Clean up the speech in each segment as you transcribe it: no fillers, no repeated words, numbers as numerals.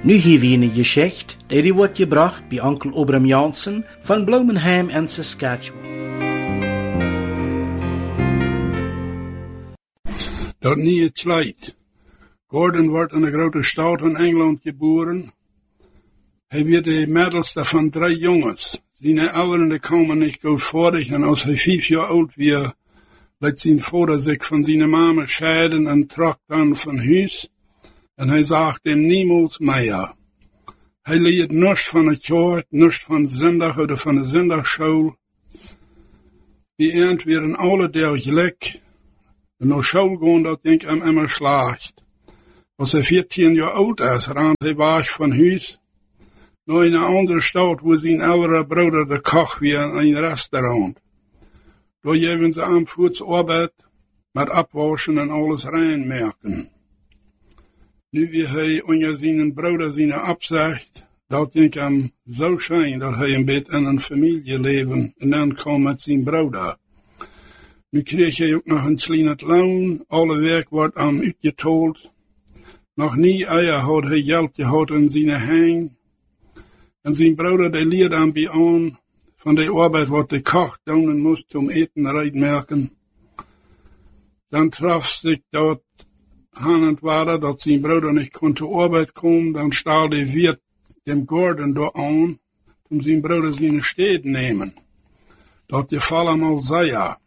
Nu hier weer een geschicht, die wordt gebracht bij onkel Obram Jansen van Bloemenham en Saskatchewan. Dat nieuwe Sleit. Gordon wordt in een grote stad in Engeland geboren. Hij werd de middelste van 3 jongens. Zijn ouderen komen niet goedvordig en als hij 5 jaar oud werd, liet zijn vader zich van zijn mama scheiden en trok dan van huis. En hij zag hem niemals meer. Hij leerde niets van de kerk, niets van zondag of van de zondagschool. Die eind werden alle der gelijk. En naar school gaan, dat denk ik hem immer slecht. Als hij 14 jaar oud is, rende hij weg van huis. Naar een andere stad, waar zijn oudere broeder de koch weer in een restaurant. Daar geven ze hem voedsarbeid, met afwassen en alles reinmerken. Nu wie hij onder zijn broeder zijn opzegt, dat denk ik hem zo schijn dat hij een beetje in een familieleven en dan kwam met zijn broeder. Nu kreeg hij ook nog een klein loon, alle werk wordt hem uitgetold. Nog niet eier had hij geld gehad in zijn hang. En zijn broeder die leerde hem bij aan van de arbeid wat de koch doen moest om eten reinmerken. Dan traf zich dat aan het waren dat zijn broeder niet kon te arbeid komen, dan stelde hij weer dem Gordon door aan, om zijn broeder zijn steed nemen. Dat geval hem al zei.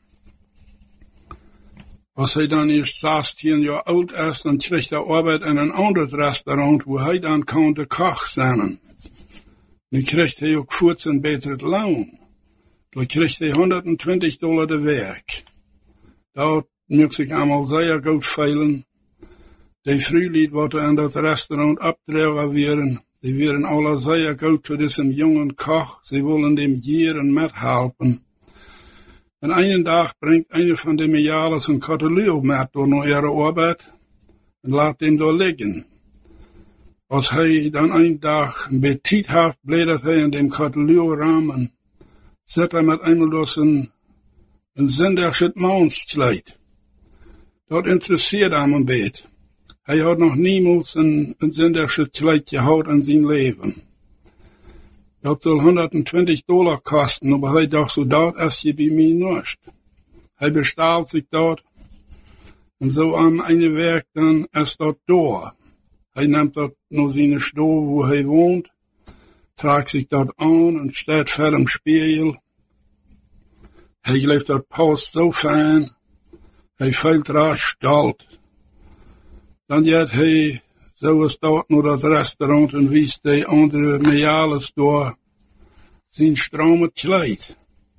Als hij dan eerst 16 jaar oud is, dan kreeg hij arbeid in een ander restaurant, waar hij dan kon de koch zijn. Nu kreeg hij ook voorts een beter loon. Dan kreeg hij $120 de werk. Dat moet zich allemaal zeer goed veilen. Die vrouwlied wat in dat restaurant opdragen werden, die werden alle zeer goed voor deze jonge koch. Ze willen dem jaren methelpen. En een dag brengt een van de mejales een katalog met door naar ihre arbeid en laat hem daar liggen. Als hij dan een dag een beetje tijd heeft, bladert hij in dem katalog ramen, zet hij met eenmaal door een zondagse maandsleit. Dat interesseert hem een beetje. Hij had nog niemals een zondagse sleit gehad in zijn leven. Dat zal $120 kosten, maar hij dacht zo, dat is je bij mij niet. Hij bestaalt zich dat. En zo aan een werk dan is dat door. Hij neemt dat naar zijn stoel waar hij woont, trekt zich dat aan en staat voor een spiegel. Hij geeft dat post zo fijn. Hij voelt raar stolz. Dan gaat hij zo staat naar dat restaurant en wijst de andere mejales door zijn stromend kleed.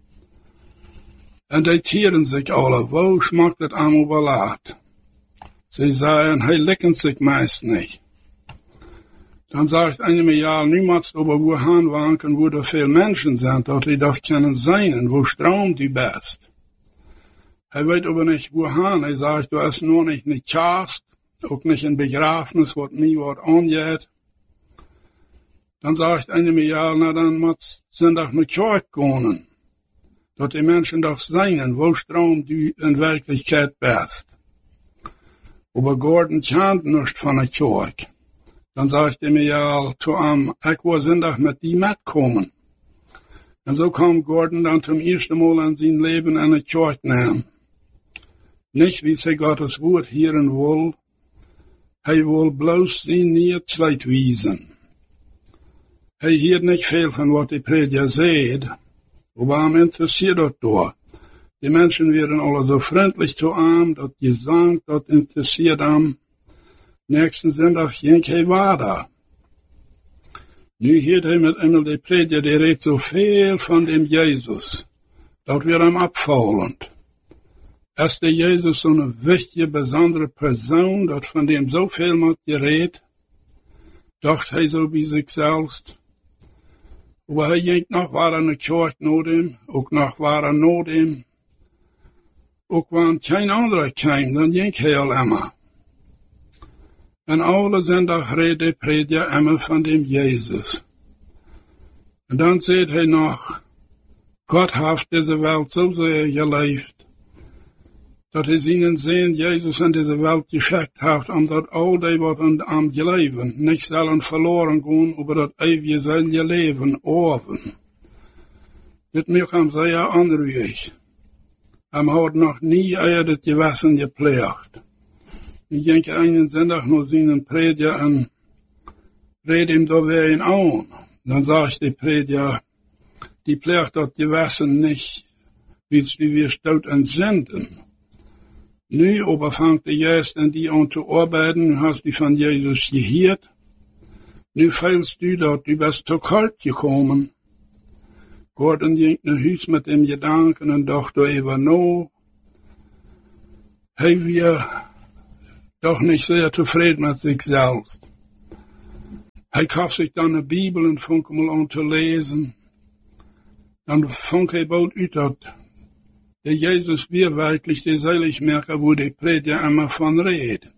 En die tieren zich alle, wo schmeckt het allemaal wel uit? Ze zeiden, hij likken zich meest niet. Dan zegt een mejal, nu moet je over Wuhan wanken, wo er veel mensen zijn, dat hij dat kunnen zijn en wo stroomt die best. Hij weet aber niet Wuhan, hij zegt, er is nog niet een kerst, ook niet een begrafenis, wat mij wordt aangeet. Dan zegt een mejal, nou dan moet zondag naar kerk gaan. Dat die mensen toch zijn en wo stroomt die in werkelijkheid best. Aber Gordon kent niet van de kerk. Dan zegt hij me al toe hem, ik wil zondag met die metkomen. En zo kwam Gordon dan zum eerste Mal in zijn leven in de kerk nemen. Niet wie zij Gottes woord hieren wil, hij wil bloos zijn neersleit wijzen. Hij hield niet veel van wat de prediker zei, maar hem interesseert dat door. Die mensen werden alle zo vriendelijk toe hem, dat gezang, dat interesseert hem. Nächsten zondag ging hij verder. Nu hield hij met eenmaal de prediker, die reed zoveel van dem Jezus. Dat werd hem opvallend. Is de Jezus zo'n wichtige, bijzondere persoon, dat van dem zoveel moet gereed? Dacht hij zo bij zichzelf. Maar hij ging nog waar aan de kerk naar hem, ook nog waar aan naar hem. Ook wanneer geen andere kwam, dan ging hij al immer. En alle zondag reed de prediker immer van dem Jezus. En dan zei hij nog, God heeft deze wereld zozeer geleefd, dat hij zijn zin Jezus in deze wereld geschickt heeft, omdat al die wat aan hem geloven niet zullen verloren gaan, over dat eeuwige zullen leven over. Dit maakt hem zeer onruhig. Hij had nog niet eerder het gewassen gepleegd. Ik denk een zondag nog zijn prediker en red hem daar weer in aan. Dan zegt de prediker, die pleegt dat gewassen niet, wie weer stout en zenden. Nu overvangt de juist en die aan te arbeiden, nu hast du van Jezus gehoord. Nu feilst du dat du best te kort gekomen. Gordon ging naar huis met hem gedanken en dacht er even na. Hij was toch niet zeer tevreden met zichzelf. Hij gaf zich dan een Bibel en vond hem al aan te lezen. Dan vond hij bald uit dat de Jezus weer werkelijk de Zaligmaker, wo de prediker immer van reed.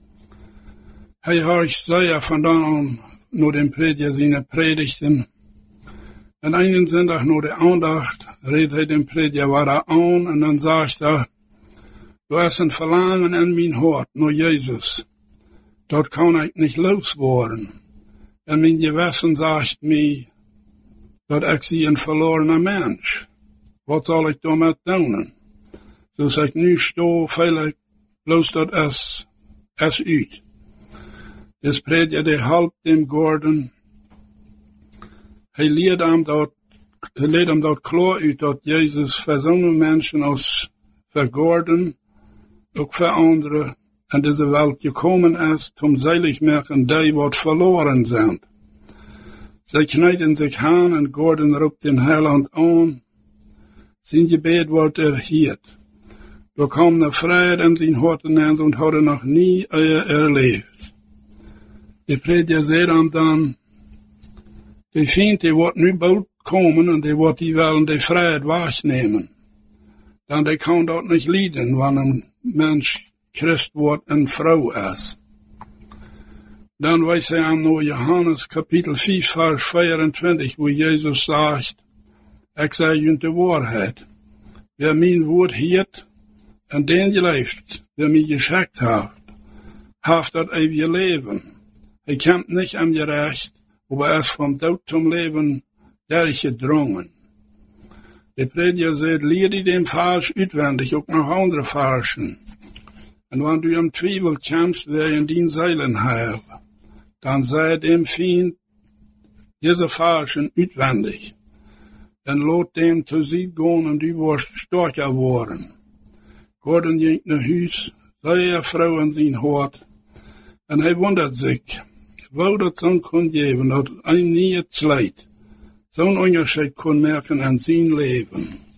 Hij had zeer vandaan aan naar de prediker zijn predigten. En een zondag naar de aandacht reed hij de prediker weer aan en dan zegt hij, du is een verlangen in mijn hart naar Jezus. Dat kan ik niet los worden. En mijn gewissen zegt mij dat ik zie een verloren mens. Wat zal ik daarmee doen? Zoals ik nu sta, veel ik bloos dat is uit. Dus prediker die helpt hem Gordon. Hij leert hem dat klaar uit dat Jezus voor zo'n mensen als voor Gordon, ook voor anderen, in deze wereld gekomen is, om zalig maken die wat verloren zijn. Zij knijden zich aan en Gordon roept den Heiland aan. Zijn gebed wordt erhield. Er kwam een vrede in zijn harten en hadden nog niet erleefd. De prediker zei dan, de vriend die wordt nu bald komen en die wordt die wel de vrijheid waarnemen. Dan die kan dat niet lijden, wanneer een mens Christ wordt en vrouw is. Dan wijst hij aan naar Johannes kapitel 4 vers 24, waar Jezus zegt, ik zei jullie de waarheid. Wie mijn woord hield en den geleefd, wie mij geschikt heeft dat eeuwige leven. Hij komt niet aan je recht, maar is van dood tot leven durchgedrongen. De prediker zegt, leer die dem vers uitwendig, ook nog andere versen. En wanneer du om twijfel komst, wil je dien zeilen heil. Dan zei dem vriend, deze versen uitwendig. En laat dem te zien gaan en du wordt sterker worden. Gordon ging naar huis, zeer vrouw in zijn hart. En hij wondert zich, wou dat zo'n kon geven, dat een niet het slijt. Zo'n onderscheid kon merken in zijn leven.